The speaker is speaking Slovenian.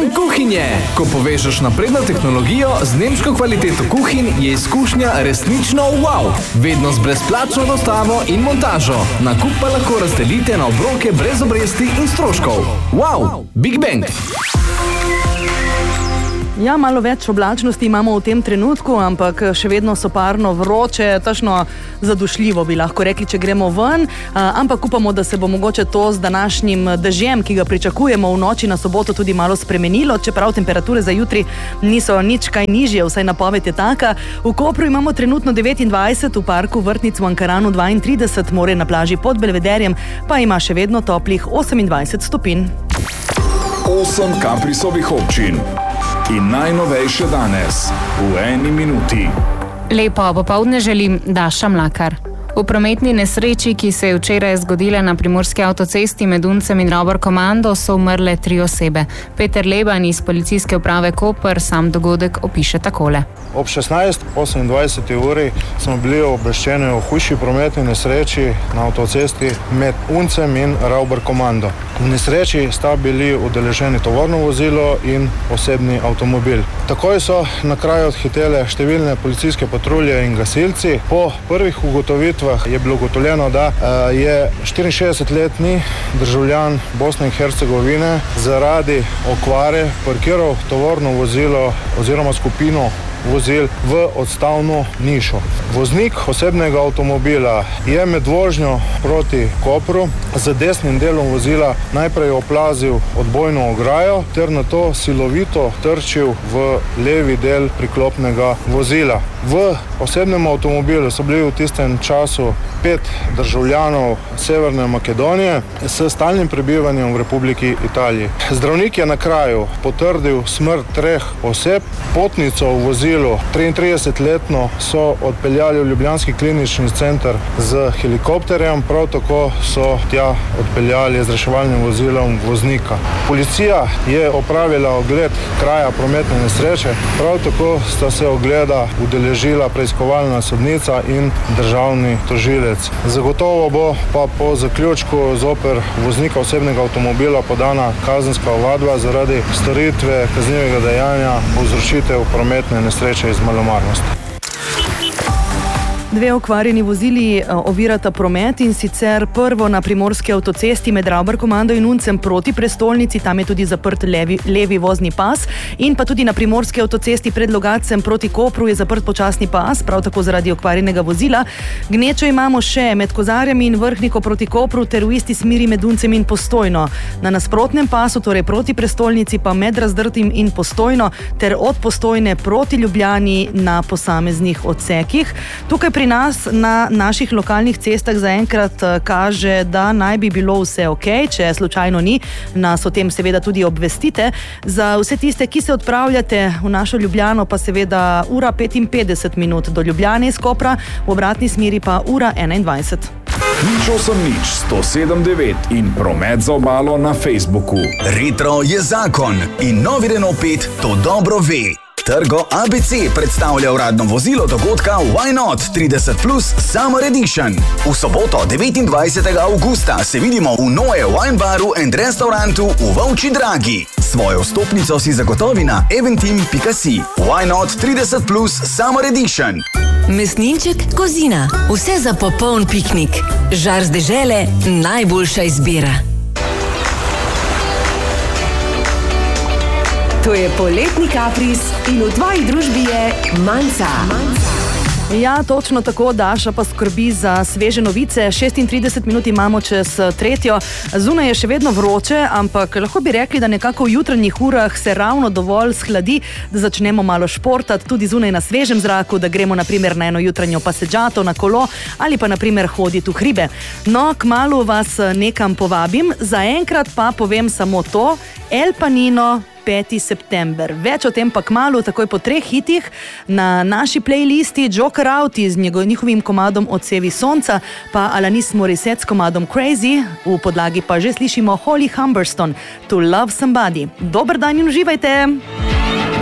Bang kuhinje! Ko povežeš napredno tehnologijo z nemško kvaliteto kuhinj, je izkušnja resnično wow! Vedno z brezplačno dostavo in montažo. Nakup pa lahko razdelite na obroke brez obresti in stroškov. Wow! Big Bang! Ja, malo več oblačnosti imamo v tem trenutku, ampak še vedno soparno vroče, tašno zadušljivo bi lahko rekli, če gremo ven, ampak upamo, da se bo mogoče to z današnjim dežjem, ki ga pričakujemo v noči na soboto, tudi malo spremenilo, čeprav temperature za jutri niso nič kaj nižje, vsaj napoved je taka. V Kopru imamo trenutno 29, v parku Vrtnic v Ankaranu 32, more na plaži pod Belvederjem pa ima še vedno toplih 28 stopinj. 8 Kaprisovih občin. In najnovejše danes, v 1 minuti. Lepo popoldne želim Daša Mlakar. V prometni nesreči, ki se je včeraj zgodila na primorski avtocesti med Uncem in Robor Komando, so umrle 3 osebe. Peter Leban iz policijske uprave Koper sam dogodek opiše takole. Ob 16:28 uri smo bili obveščeni o hujši prometni nesreči na avtocesti med Uncem in Robor Komando. V nesreči sta bili udeleženi tovorno vozilo in osebni avtomobil. Takoj so na kraj odhitele številne policijske patrulje in gasilci. Po prvih ugotovitvah je bilo ugotovljeno, da je 64-letni državljan Bosne in Hercegovine zaradi okvare parkiral tovorno vozilo oziroma skupino vozil v odstavno nišo. Voznik osebnega avtomobila je med vožnjo proti Kopru z desnim delom vozila najprej oplazil odbojno ograjo ter nato silovito trčil v levi del priklopnega vozila. V osebnem avtomobilu so bili v tistem času 5 državljanov Severne Makedonije s stalnim prebivanjem v Republiki Italiji. Zdravnik je na kraju potrdil smrt 3 oseb, potnico v vozilu 33-letno so odpeljali v Ljubljanski klinični center z helikopterjem, prav tako so tja odpeljali z reševalnim vozilom voznika. Policija je opravila ogled kraja prometne nesreče, prav tako sta se ogleda udeležila preiskovalna sodnica in državni tožilec. Zagotovo bo pa po zaključku zoper voznika osebnega avtomobila podana kazenska ovadba zaradi storitve kaznivega dejanja povzročitev prometne nesreče iz malomarnosti. 2 okvarjeni vozili ovirata promet, in sicer prvo na primorski avtocesti med Robor Komando in Uncem proti prestolnici, tam je tudi zaprt levi vozni pas, in pa tudi na primorski avtocesti pred Logatcem proti Kopru je zaprt počasni pas, prav tako zaradi okvarjenega vozila. Gnečo imamo še med Kozarjami in Vrhniko proti Kopru ter v isti smeri med Uncem in Postojno. Na nasprotnem pasu, torej proti prestolnici, pa med Razdrtim in Postojno ter od Postojne proti Ljubljani na posameznih odsekih. Tukaj pri nas na naših lokalnih cestah zaenkrat kaže, da naj bi bilo vse okej, če slučajno ni, nas o tem seveda tudi obvestite. Za vse tiste, ki se odpravljate v našo Ljubljano, pa seveda 1:55 minut do Ljubljane iz Kopra, v obratni smeri pa 1:21. 107 in promet za obalo na Facebooku. Retro je zakon in novi Renault 5 to dobro ve. Trgo ABC predstavlja uradno vozilo dogodka Why Not 30 Plus Summer Edition. V soboto 29. augusta se vidimo v Noe Wine Baru and Restaurantu v Volčji Dragi. Svojo vstopnico si zagotovi na eventim.si. Why Not 30 Plus Summer Edition. Mesninček Kozina. Vse za popoln piknik. Žar z dežele, najboljša izbira. To je poletni kapris in v tvoji družbi je Manca. Ja, točno tako, Daša pa skrbi za sveže novice. 36 minut imamo čez 3. Zunaj je še vedno vroče, ampak lahko bi rekli, da nekako v jutranjih urah se ravno dovolj shladi, da začnemo malo športati, tudi zunaj na svežem zraku, da gremo na primer na eno jutranjo paseđato, na kolo ali pa na primer hoditi v hribe. No, kmalu vas nekam povabim, zaenkrat pa povem samo to, El Panino, 5. september. Več o tem pa kmalu, takoj po 3 hitih na naši playlisti Joker Out z njihovim komadom Odsevi sonca, pa Alanis Morissette s komadom Crazy, v podlagi pa že slišimo Holly Humberstone, To Love Somebody. Dober dan in uživajte!